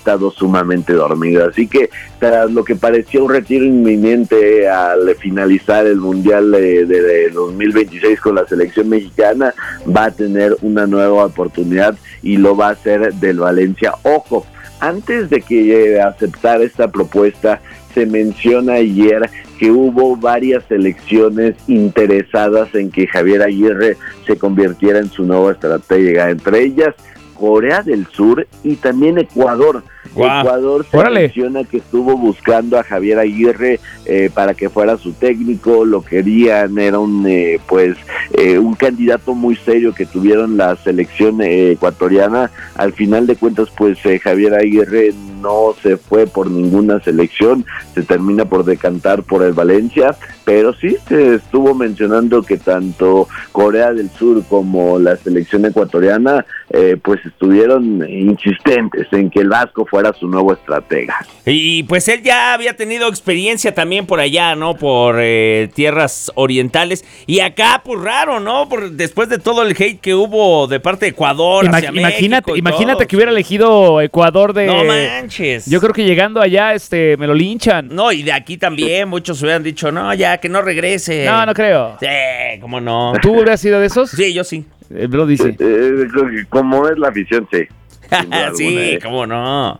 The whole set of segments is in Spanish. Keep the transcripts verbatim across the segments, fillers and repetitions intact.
estado sumamente dormido. Así que tras lo que parecía un retiro inminente al finalizar el Mundial de, de, de dos mil veintiséis con la selección mexicana, va a tener una nueva oportunidad y lo va a hacer del Valencia. Ojo, antes de que aceptara esta propuesta, se menciona ayer que hubo varias selecciones interesadas en que Javier Aguirre se convirtiera en su nueva estratega, entre ellas Corea del Sur y también Ecuador. Wow. Ecuador se Órale. menciona que estuvo buscando a Javier Aguirre eh, para que fuera su técnico, lo querían, era un eh, pues eh, un candidato muy serio que tuvieron la selección eh, ecuatoriana. Al final de cuentas, pues eh, Javier Aguirre no se fue por ninguna selección, se termina por decantar por el Valencia, pero sí se estuvo mencionando que tanto Corea del Sur como la selección ecuatoriana eh, pues estuvieron insistentes en que el Vasco fuera su nuevo estratega. Y pues él ya había tenido experiencia también por allá, ¿no? Por eh, tierras orientales. Y acá, pues raro, ¿no? Por, después de todo el hate que hubo de parte de Ecuador Ima- hacia imagínate, México. Imagínate todo. que hubiera elegido Ecuador de... No manches. Yo creo que llegando allá este me lo linchan. No, y de aquí también muchos hubieran dicho, no, ya, que no regrese. No, no creo. Sí, cómo no. ¿Tú hubieras sido de esos? Sí, yo sí. El bro dice. Eh, como es la afición, sí. Sí, alguna, eh. cómo no.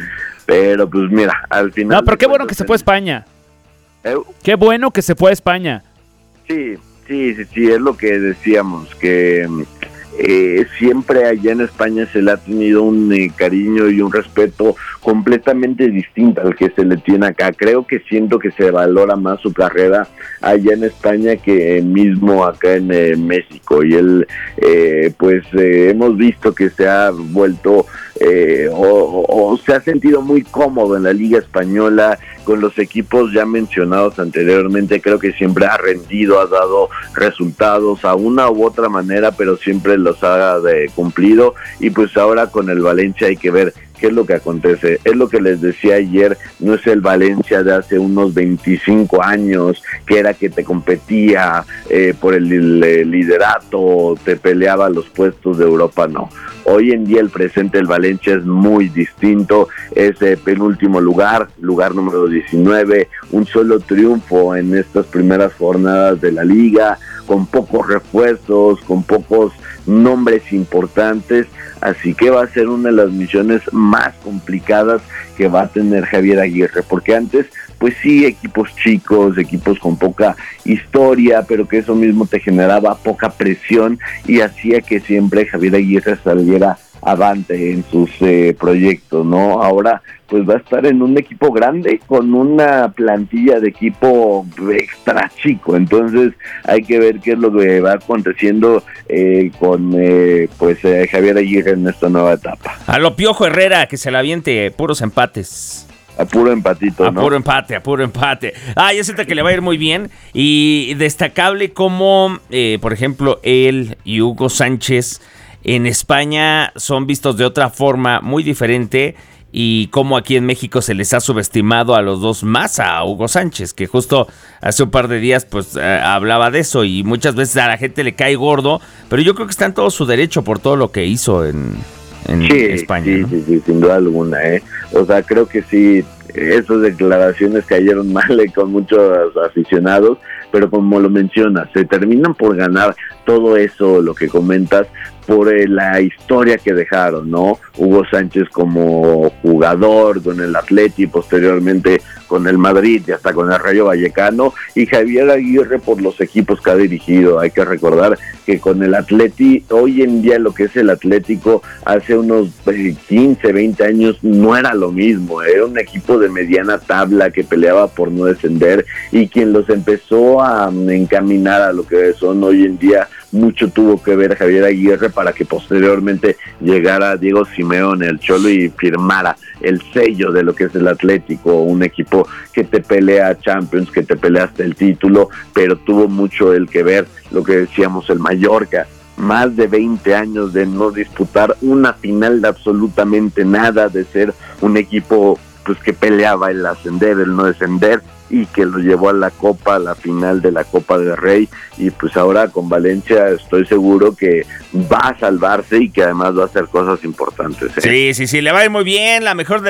Pero pues mira, al final... No, pero qué bueno que se fue a España. ¿Eh? Qué bueno que se fue a España. Sí, sí, sí, sí, es lo que decíamos, que eh, siempre allá en España se le ha tenido un eh, cariño y un respeto completamente distinto al que se le tiene acá. Creo que siento que se valora más su carrera allá en España que mismo acá en eh, México, y él eh, pues eh, hemos visto que se ha vuelto eh, o, o, o se ha sentido muy cómodo en la Liga Española con los equipos ya mencionados anteriormente. Creo que siempre ha rendido, ha dado resultados a una u otra manera, pero siempre los ha de cumplido, y pues ahora con el Valencia hay que ver qué es lo que acontece. Es lo que les decía ayer, no es el Valencia de hace unos veinticinco años, que era que te competía eh, por el, el liderato, te peleaba los puestos de Europa, no. Hoy en día el presente del Valencia es muy distinto, es eh, penúltimo lugar, lugar número diecinueve, un solo triunfo en estas primeras jornadas de la liga, con pocos refuerzos, con pocos nombres importantes, así que va a ser una de las misiones más complicadas que va a tener Javier Aguirre, porque antes, pues sí, equipos chicos, equipos con poca historia, pero que eso mismo te generaba poca presión y hacía que siempre Javier Aguirre saliera avante en sus eh, proyectos, ¿no? Ahora pues va a estar en un equipo grande con una plantilla de equipo extra chico, entonces hay que ver qué es lo que va aconteciendo eh, con eh, pues eh, Javier Aguirre en esta nueva etapa. A lo Piojo Herrera, que se la aviente puros empates. A puro empatito, a ¿no? A puro empate, a puro empate. Ah, ya siento que le va a ir muy bien. Y destacable como, eh, por ejemplo, él y Hugo Sánchez en España son vistos de otra forma muy diferente, y como aquí en México se les ha subestimado a los dos, más a Hugo Sánchez, que justo hace un par de días pues eh, hablaba de eso, y muchas veces a la gente le cae gordo, pero yo creo que está en todo su derecho por todo lo que hizo en, en sí, España. Sí, ¿no? sí, sí, sin duda alguna, ¿eh? O sea, creo que sí, esas declaraciones cayeron mal eh, con muchos aficionados, pero como lo mencionas, se terminan por ganar todo eso, lo que comentas, por eh, la historia que dejaron, ¿no? Hugo Sánchez como jugador con el Atleti, posteriormente con el Madrid y hasta con el Rayo Vallecano, y Javier Aguirre por los equipos que ha dirigido. Hay que recordar que con el Atleti, hoy en día lo que es el Atlético, hace unos quince, veinte años no era lo mismo, era un equipo de mediana tabla que peleaba por no descender, y quien los empezó a encaminar a lo que son hoy en día, mucho tuvo que ver Javier Aguirre para que posteriormente llegara Diego Simeone, el Cholo, y firmara el sello de lo que es el Atlético, un equipo que te pelea Champions, que te pelea hasta el título, pero tuvo mucho el que ver lo que decíamos el Mallorca, más de veinte años de no disputar una final de absolutamente nada, de ser un equipo pues que peleaba el ascender, el no descender, y que lo llevó a la Copa, a la final de la Copa del Rey, y pues ahora con Valencia estoy seguro que va a salvarse y que además va a hacer cosas importantes, ¿eh? Sí, sí, sí, le va a ir muy bien, la mejor de